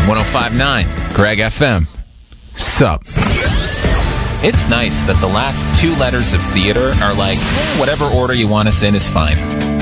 105.9 Greg FM. Sup? It's nice that the last two letters of theater are like, whatever order you want us in is fine.